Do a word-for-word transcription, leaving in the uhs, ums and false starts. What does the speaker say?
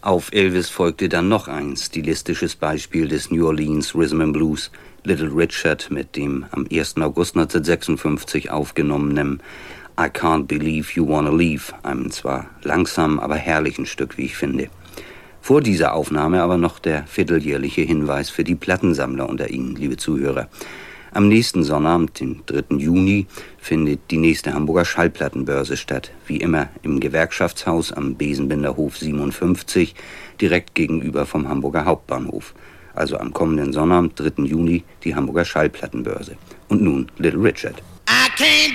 Auf Elvis folgte dann noch ein stilistisches Beispiel des New Orleans Rhythm and Blues, Little Richard mit dem am ersten August neunzehnhundertsechsundfünfzig aufgenommenen I Can't Believe You Wanna Leave, einem zwar langsamen, aber herrlichen Stück, wie ich finde. Vor dieser Aufnahme aber noch der vierteljährliche Hinweis für die Plattensammler unter Ihnen, liebe Zuhörer. Am nächsten Sonnabend, den dritten Juni, findet die nächste Hamburger Schallplattenbörse statt. Wie immer im Gewerkschaftshaus am Besenbinderhof siebenundfünfzig, direkt gegenüber vom Hamburger Hauptbahnhof. Also am kommenden Sonnabend, dritten Juni, die Hamburger Schallplattenbörse. Und nun Little Richard. I can't